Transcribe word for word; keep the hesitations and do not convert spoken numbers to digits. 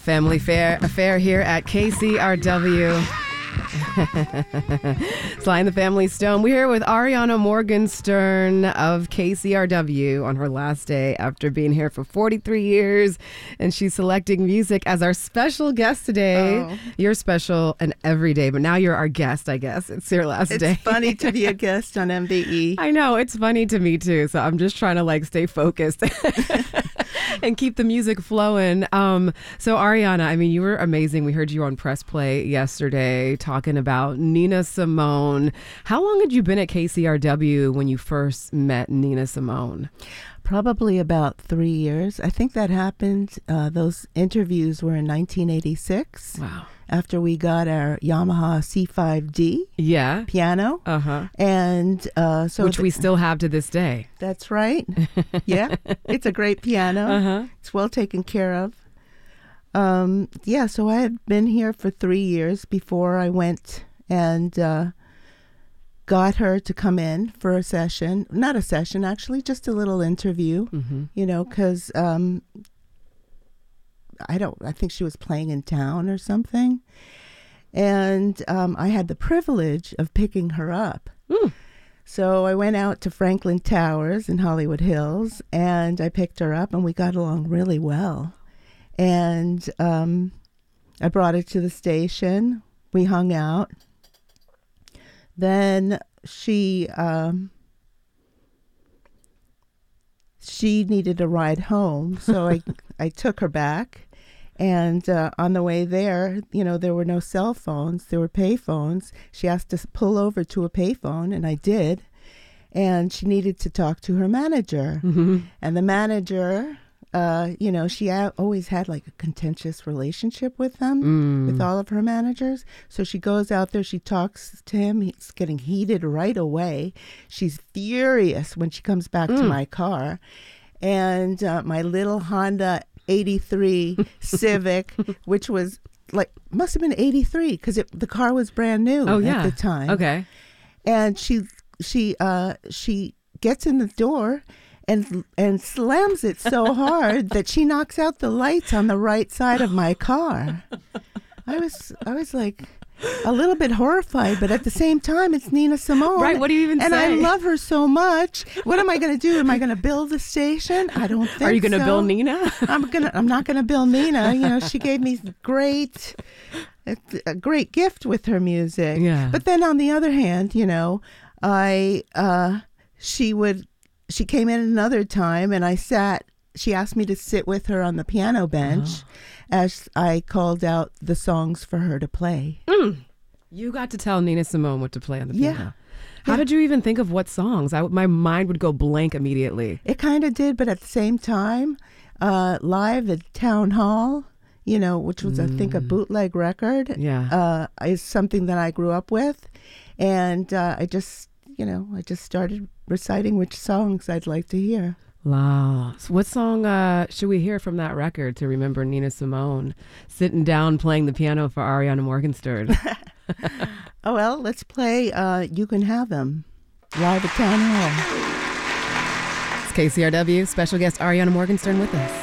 Family Fair affair here at K C R W. Sly and the Family Stone. We're here with Ariana Morgenstern of K C R W on her last day after being here for forty-three years. And she's selecting music as our special guest today. Oh. You're special and every day, but now you're our guest, I guess. It's your last It's day. It's funny to be a guest on M B E. I know. It's funny to me, too. So I'm just trying to like stay focused and keep the music flowing. Um, so Ariana, I mean, you were amazing. We heard you on Press Play yesterday talking about Nina Simone. How long had you been at K C R W when you first met Nina Simone? Probably about three years. I think that happened. Uh, those interviews were in nineteen eighty-six. Wow. After we got our Yamaha C five D Yeah. piano. Uh-huh. And uh, so Which th- we still have to this day. That's right. Yeah. It's a great piano. Uh-huh. It's well taken care of. Um, yeah, so I had been here for three years before I went and uh, got her to come in for a session. Not a session, actually, just a little interview, Mm-hmm. you know, because um, I don't, I think she was playing in town or something. And um, I had the privilege of picking her up. Mm. So I went out to Franklin Towers in Hollywood Hills, and I picked her up, and we got along really well. And um, I brought her to the station. We hung out. Then she um, she needed a ride home, so I I took her back. And uh, on the way there, you know, there were no cell phones. There were pay phones. She asked to pull over to a pay phone, and I did. And she needed to talk to her manager. Mm-hmm. And the manager, uh, you know, she a- always had like a contentious relationship with them, Mm. with all of her managers. So she goes out there, she talks to him. He's getting heated right away. She's furious when she comes back Mm. to my car. And uh, my little Honda eighty-three Civic, which was like, must have been eighty-three because the car was brand new Oh, yeah. at the time. Okay. And she she uh she gets in the door and and slams it so hard that she knocks out the lights on the right side of my car. I was I was like a little bit horrified, but at the same time, it's Nina Simone. Right, what do you even and say? And I love her so much. What am I going to do? Am I going to build the station? I don't think so. Are you going to bill Nina? I'm gonna. I'm not going to bill Nina. You know, she gave me great, a, a great gift with her music. Yeah. But then on the other hand, you know, I uh, she would she came in another time, and I sat. She asked me to sit with her on the piano bench Oh. as I called out the songs for her to play. Mm. You got to tell Nina Simone what to play on the piano. Yeah. How Yeah. did you even think of what songs? I, my mind would go blank immediately. It kind of did, but at the same time, uh, live at Town Hall, you know, which was, I think, a bootleg record, Yeah. uh, is something that I grew up with. And uh, I just, you know, I just started reciting which songs I'd like to hear. Wow. So what song uh, should we hear from that record to remember Nina Simone sitting down playing the piano for Ariana Morgenstern? Oh, well, let's play uh, You Can Have Them, live at Town Hall. It's K C R W, special guest Ariana Morgenstern with us.